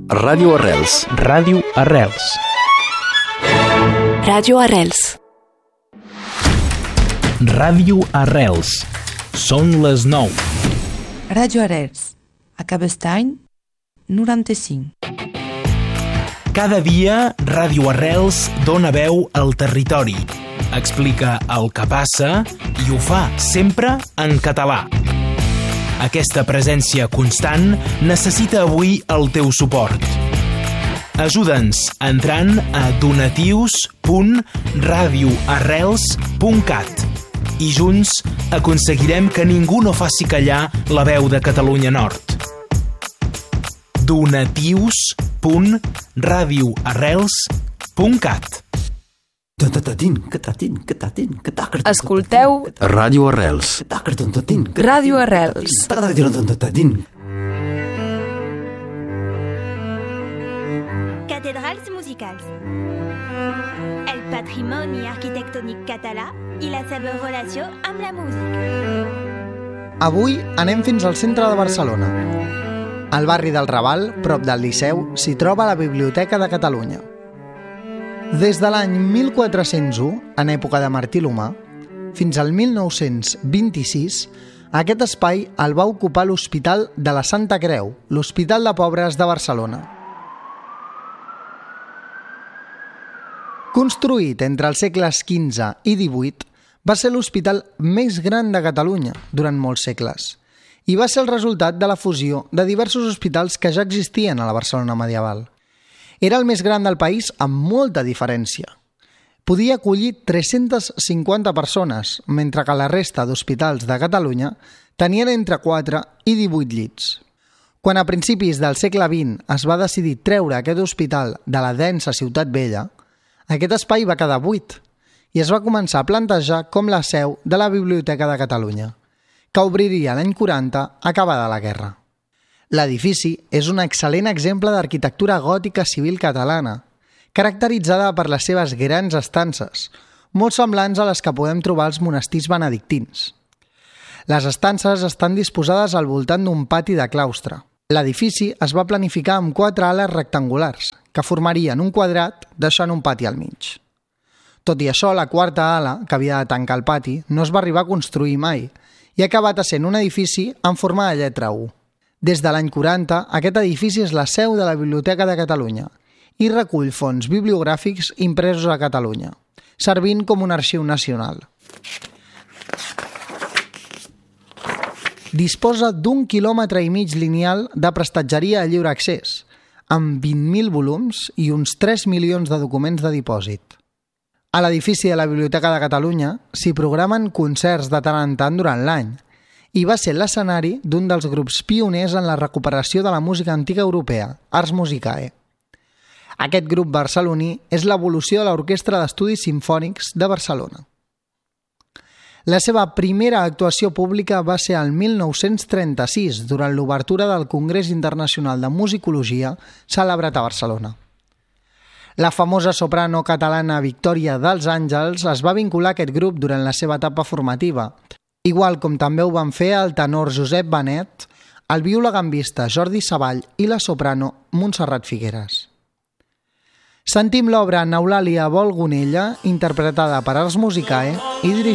Ràdio Arrels. Ràdio Arrels. Ràdio Arrels. Ràdio Arrels. Són les 9. Ràdio Arrels. A Cabestany, 95. Cada dia, Ràdio Arrels dona veu al territori. Explica el que passa i ho fa sempre en català. Aquesta presència constant necessita avui el teu suport. Ajuda'ns entrant a donatius.radioarrels.cat i junts aconseguirem que ningú no faci callar la veu de Catalunya Nord. donatius.radioarrels.cat. Escolteu Ràdio Arrels. Ràdio Arrels. Cathedrals musicals. El patrimoni arquitectònic català i la seva relació amb la música. Avui anem fins al centre de Barcelona. Al barri del Raval, prop del Liceu, s'hi troba la Biblioteca de Catalunya. Des de l'any 1401, en època de Martí l'Humà, fins al 1926, aquest espai el va ocupar l'Hospital de la Santa Creu, l'Hospital de Pobres de Barcelona. Construït entre els segles XV i XVIII, va ser l'hospital més gran de Catalunya durant molts segles i va ser el resultat de la fusió de diversos hospitals que ja existien a la Barcelona medieval. Era el més gran del país amb molta diferència. Podia acollir 350 persones, mentre que la resta d'hospitals de Catalunya tenien entre 4 i 18 llits. Quan a principis del segle XX es va decidir treure aquest hospital de la densa ciutat vella, aquest espai va quedar buit i es va començar a plantejar com la seu de la Biblioteca de Catalunya, que obriria l'any 40 acabada la guerra. L'edifici és un excel·lent exemple d'arquitectura gòtica civil catalana, caracteritzada per les seves grans estances, molt semblants a les que podem trobar als monestirs benedictins. Les estances estan disposades al voltant d'un pati de claustre. L'edifici es va planificar amb 4 ales rectangulars, que formarien un quadrat deixant un pati al mig. Tot i això, la quarta ala, que havia de tancar el pati, no es va arribar a construir mai i ha acabat essent un edifici en forma de lletra U. Des de l'any 40, aquest edifici és la seu de la Biblioteca de Catalunya i recull fons bibliogràfics impresos a Catalunya, servint com un arxiu nacional. Disposa d'1,5 quilòmetre lineal de prestatgeria a lliure accés, amb 20.000 volums i uns 3 milions de documents de dipòsit. A l'edifici de la Biblioteca de Catalunya s'hi programen concerts de tant en tant durant l'any i va ser l'escenari d'un dels grups pioners en la recuperació de la música antiga europea, Ars Musicae. Aquest grup barceloní és l'evolució de l'Orquestra d'Estudis Simfònics de Barcelona. La seva primera actuació pública va ser el 1936, durant l'obertura del Congrés Internacional de Musicologia celebrat a Barcelona. La famosa soprano catalana Victòria dels Àngels es va vincular a aquest grup durant la seva etapa formativa, igual com també ho van fer el tenor Josep Benet, el violagambista Jordi Savall i la soprano Montserrat Figueres. Sentim l'obra N'Eulàlia vol Gonella, interpretada per Ars Musicae i dirigida